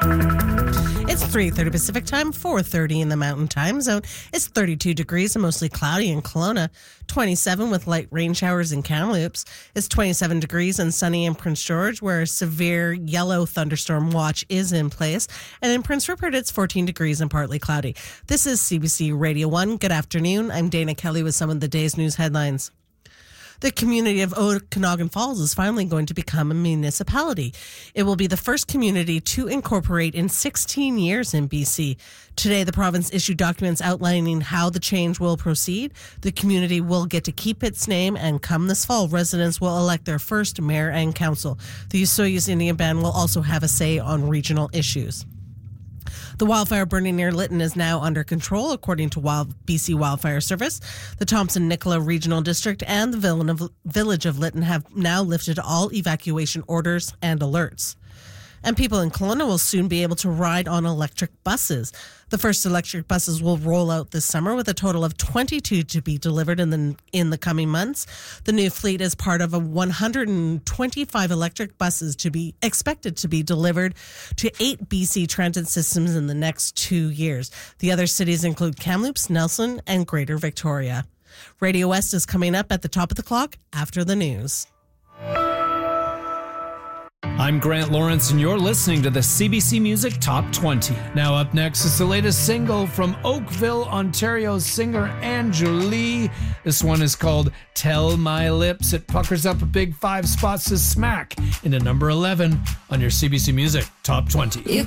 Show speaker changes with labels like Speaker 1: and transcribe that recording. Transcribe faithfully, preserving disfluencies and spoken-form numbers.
Speaker 1: It's three thirty Pacific Time, four thirty in the Mountain Time Zone. It's thirty-two degrees and mostly cloudy in Kelowna, twenty-seven with light rain showers in Kamloops. It's twenty-seven degrees and sunny in Prince George, where a severe yellow thunderstorm watch is in place. And in Prince Rupert, it's fourteen degrees and partly cloudy. This is C B C Radio one. Good afternoon. I'm Dana Kelly with some of the day's news headlines. The community of Okanagan Falls is finally going to become a municipality. It will be the first community to incorporate in sixteen years in B C. Today, the province issued documents outlining how the change will proceed. The community will get to keep its name, and come this fall, residents will elect their first mayor and council. The Osoyoos Indian Band will also have a say on regional issues. The wildfire burning near Lytton is now under control, according to Wild B C Wildfire Service. The Thompson-Nicola Regional District and the Village of Lytton have now lifted all evacuation orders and alerts. And people in Kelowna will soon be able to ride on electric buses. The first electric buses will roll out this summer, with a total of twenty-two to be delivered in the in the coming months. The new fleet is part of a one hundred twenty-five electric buses to be expected to be delivered to eight B C transit systems in the next two years. The other cities include Kamloops, Nelson, and Greater Victoria. Radio West is coming up at the top of the clock after the news.
Speaker 2: I'm Grant Lawrence, and you're listening to the C B C Music Top twenty. Now up next is the latest single from Oakville, Ontario's singer Andrew Lee. This one is called Tell My Lips. It puckers up a big five spots to smack into number eleven on your C B C Music Top twenty.
Speaker 3: You